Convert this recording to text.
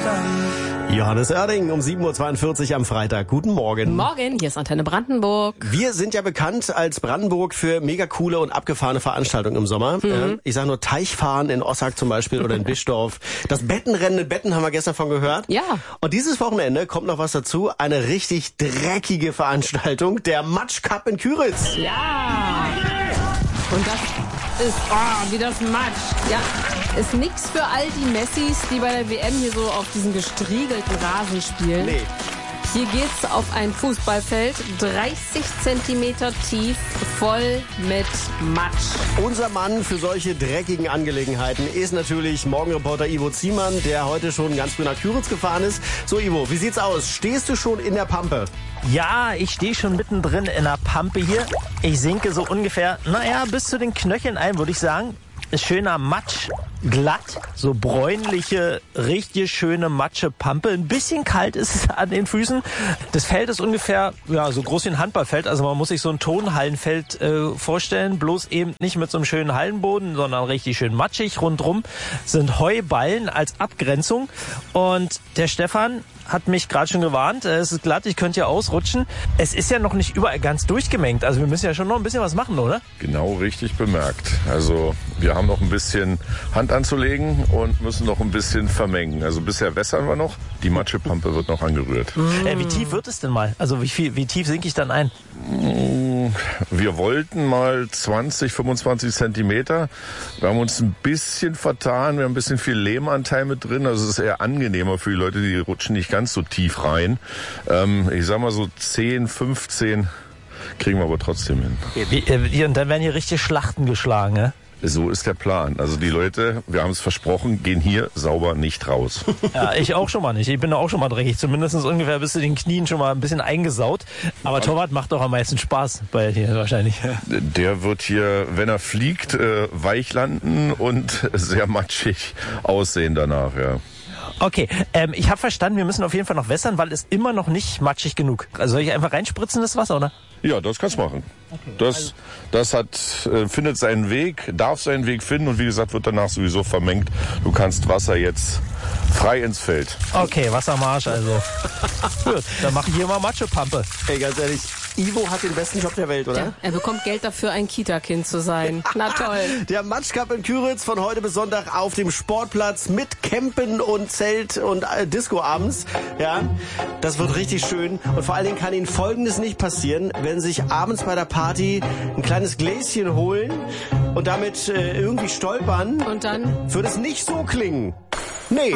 Johannes Oerding um 7.42 Uhr am Freitag. Guten Morgen. Morgen, hier ist Antenne Brandenburg. Wir sind ja bekannt als Brandenburg für mega coole und abgefahrene Veranstaltungen im Sommer. Ich sage nur Teichfahren in Ossack zum Beispiel oder in Bischdorf. Das Bettenrennen in Betten haben wir gestern von gehört. Ja. Und dieses Wochenende kommt noch was dazu. Eine richtig dreckige Veranstaltung. Der Matsch Cup in Küritz. Ja. Und das ist, wie das Matsch. Ja, ist nix für all die Messis, die bei der WM hier so auf diesen gestriegelten Rasen spielen. Nee. Hier geht's auf ein Fußballfeld, 30 Zentimeter tief, voll mit Matsch. Unser Mann für solche dreckigen Angelegenheiten ist natürlich Morgenreporter Ivo Ziemann, der heute schon ganz früh nach Küritz gefahren ist. So Ivo, wie sieht's aus? Stehst du schon in der Pampe? Ja, ich stehe schon mittendrin in der Pampe hier. Ich sinke so ungefähr, bis zu den Knöcheln ein, würde ich sagen. Ist schöner Matsch, glatt, so bräunliche, richtig schöne Matschepampe. Ein bisschen kalt ist es an den Füßen. Das Feld ist ungefähr so groß wie ein Handballfeld. Also man muss sich so ein Turnhallenfeld vorstellen. Bloß eben nicht mit so einem schönen Hallenboden, sondern richtig schön matschig. Rundrum sind Heuballen als Abgrenzung. Und der Stefan hat mich gerade schon gewarnt. Es ist glatt, ich könnte ja ausrutschen. Es ist ja noch nicht überall ganz durchgemengt. Also wir müssen ja schon noch ein bisschen was machen, oder? Genau richtig bemerkt. Also wir haben noch ein bisschen Hand anzulegen und müssen noch ein bisschen vermengen. Also bisher wässern wir noch. Die Matschepampe wird noch angerührt. Wie tief wird es denn mal? Also wie tief sinke ich dann ein? Wir wollten mal 20, 25 Zentimeter. Wir haben uns ein bisschen vertan. Wir haben ein bisschen viel Lehmanteil mit drin. Also es ist eher angenehmer für die Leute, die rutschen nicht ganz so tief rein. Ich sag mal so 10, 15 kriegen wir aber trotzdem hin. Und dann werden hier richtig Schlachten geschlagen, ne? So ist der Plan. Also die Leute, wir haben es versprochen, gehen hier sauber nicht raus. Ja, ich auch schon mal nicht. Ich bin da auch schon mal dreckig. Zumindest ungefähr bis zu den Knien schon mal ein bisschen eingesaut. Aber Torwart macht doch am meisten Spaß bei dir wahrscheinlich. Der wird hier, wenn er fliegt, weich landen und sehr matschig aussehen danach, ja. Okay, ich habe verstanden, wir müssen auf jeden Fall noch wässern, weil es immer noch nicht matschig genug. Also soll ich einfach reinspritzen, das Wasser, oder? Ja, das kannst du machen. Okay, das findet seinen Weg, darf seinen Weg finden und wie gesagt, wird danach sowieso vermengt. Du kannst Wasser jetzt frei ins Feld. Okay, Wassermarsch also. Gut, dann mache ich hier mal Matschepampe. Ey, ganz ehrlich, Ivo hat den besten Job der Welt, oder? Ja, er bekommt Geld dafür, ein Kita-Kind zu sein. Na toll. Der Matsch Cup in Küritz von heute bis Sonntag auf dem Sportplatz mit Campen und Zelt und Disco abends. Ja, das wird richtig schön. Und vor allen Dingen kann Ihnen Folgendes nicht passieren, wenn Sie sich abends bei der Party ein kleines Gläschen holen und damit irgendwie stolpern. Und dann wird es nicht so klingen. Nee.